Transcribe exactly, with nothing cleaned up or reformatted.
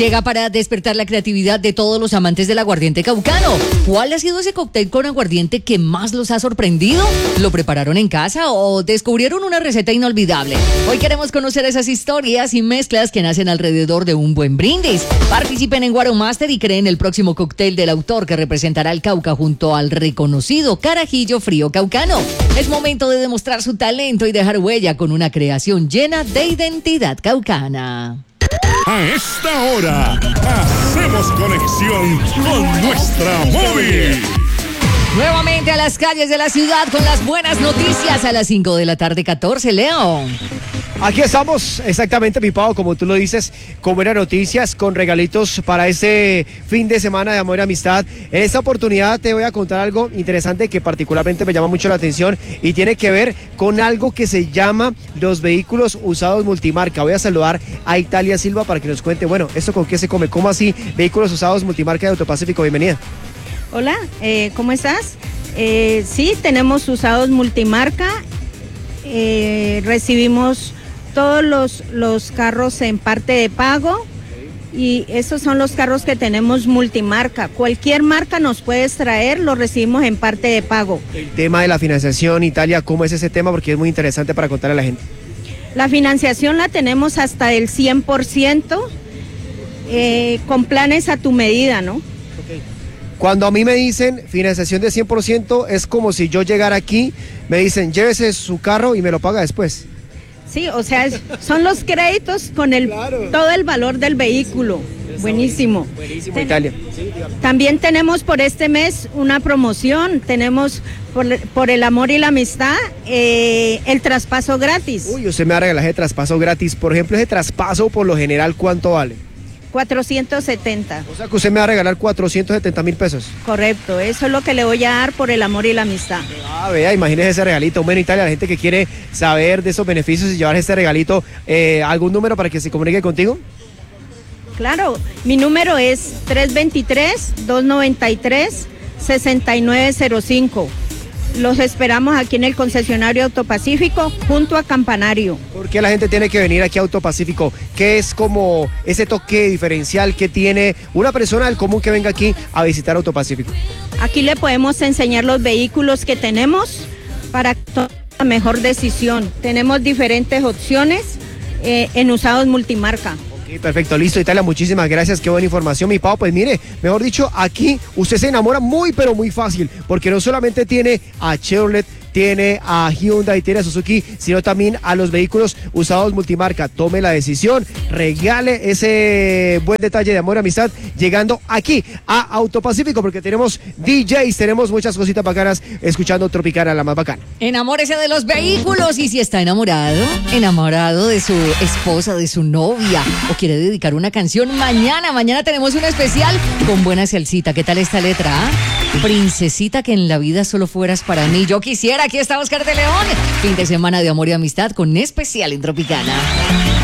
Llega para despertar la creatividad de todos los amantes del aguardiente caucano. ¿Cuál ha sido ese cóctel con aguardiente que más los ha sorprendido? ¿Lo prepararon en casa o descubrieron una receta inolvidable? Hoy queremos conocer esas historias y mezclas que nacen alrededor de un buen brindis. Participen en Guaro Master y creen el próximo cóctel del autor que representará el Cauca junto al reconocido carajillo frío caucano. Es momento de demostrar su talento y dejar huella con una creación llena de identidad caucana. A esta hora, hacemos conexión con nuestra móvil. Nuevamente a las calles de la ciudad con las buenas noticias a las cinco de la tarde, catorce, Leo. Aquí estamos, exactamente, mi Pau, como tú lo dices, con buenas noticias, con regalitos para este fin de semana de amor y amistad. En esta oportunidad te voy a contar algo interesante que particularmente me llama mucho la atención y tiene que ver con algo que se llama los vehículos usados multimarca. Voy a saludar a Italia Silva para que nos cuente, bueno, ¿esto con qué se come? ¿Cómo así? Vehículos usados multimarca de Autopacífico, bienvenida. Hola, eh, ¿cómo estás? Eh, sí, tenemos usados multimarca, eh, recibimos todos los, los carros en parte de pago y esos son los carros que tenemos multimarca. Cualquier marca nos puedes traer, lo recibimos en parte de pago. El tema de la financiación, Italia, ¿cómo es ese tema? Porque es muy interesante para contarle a la gente. La financiación la tenemos hasta del cien por ciento, eh, con planes a tu medida, ¿no? Okay. Cuando a mí me dicen financiación de cien por ciento, es como si yo llegara aquí, me dicen llévese su carro y me lo paga después. Sí, o sea, es, son los créditos con el claro. todo el valor del vehículo. Buenísimo. Buenísimo, Ten, Italia. Sí, también tenemos por este mes una promoción. Tenemos por, por el amor y la amistad eh, el traspaso gratis. Uy, usted me va a regalar ese traspaso gratis. Por ejemplo, ese traspaso por lo general, ¿cuánto vale? cuatrocientos setenta. O sea que usted me va a regalar cuatrocientos setenta mil pesos. Correcto, eso es lo que le voy a dar por el amor y la amistad. Ah, vea, imagínese ese regalito. Bueno, Italia, la gente que quiere saber de esos beneficios y llevar este regalito, eh, ¿algún número para que se comunique contigo? Claro, mi número es tres dos tres, dos nueve tres, seis nueve cero cinco. Los esperamos aquí en el concesionario Autopacífico junto a Campanario. ¿Por qué la gente tiene que venir aquí a Autopacífico? ¿Qué es como ese toque diferencial que tiene una persona del común que venga aquí a visitar Autopacífico? Aquí le podemos enseñar los vehículos que tenemos para tomar la mejor decisión. Tenemos diferentes opciones eh, en usados multimarca. Perfecto, listo, Italia, muchísimas gracias, qué buena información, mi Pau. Pues mire, mejor dicho, aquí usted se enamora muy pero muy fácil, porque no solamente tiene a Chevrolet, tiene a Hyundai, tiene a Suzuki, sino también a los vehículos usados multimarca. Tome la decisión, regale ese buen detalle de amor y amistad llegando aquí a Autopacífico, porque tenemos D Js, tenemos muchas cositas bacanas, escuchando Tropicana, la más bacana. Enamórese de los vehículos, y si está enamorado, enamorado de su esposa, de su novia, o quiere dedicar una canción, mañana, mañana tenemos un especial con buena salsita. ¿Qué tal esta letra? ¿Ah? Princesita, que en la vida solo fueras para mí. Yo quisiera. Aquí está Oscar de León. Fin de semana de amor y amistad con especial en Tropicana.